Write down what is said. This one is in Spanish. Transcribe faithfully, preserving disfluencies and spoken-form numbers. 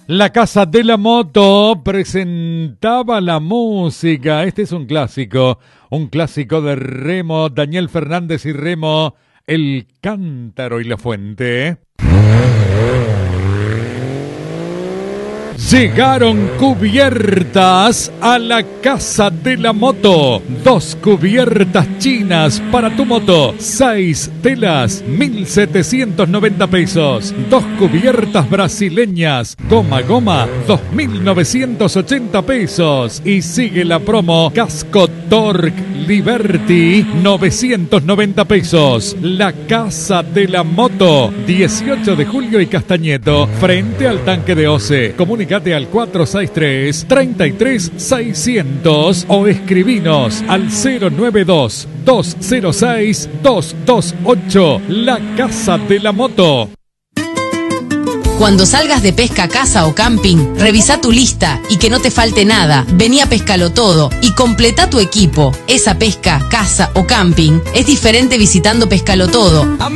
La Casa de la Moto presentaba la música. Este es un clásico, un clásico de Remo, Daniel Fernández y Remo, El Cántaro y la Fuente. Llegaron cubiertas a la Casa de la Moto. Dos cubiertas chinas para tu moto. Seis telas, mil setecientos noventa pesos. Dos cubiertas brasileñas, goma goma, dos mil novecientos ochenta pesos. Y sigue la promo Casco Torque Liberty, novecientos noventa pesos. La Casa de la Moto, dieciocho de julio y Castañeto, frente al tanque de Oce. Comunicate al cuatro seis tres, tres tres seiscientos o escribinos al cero nueve dos, dos cero seis, dos dos ocho. La Casa de la Moto. Cuando salgas de pesca, casa o camping, revisa tu lista y que no te falte nada. Vení a Pescalo Todo y completa tu equipo. Esa pesca, casa o camping es diferente visitando Pescalo Todo.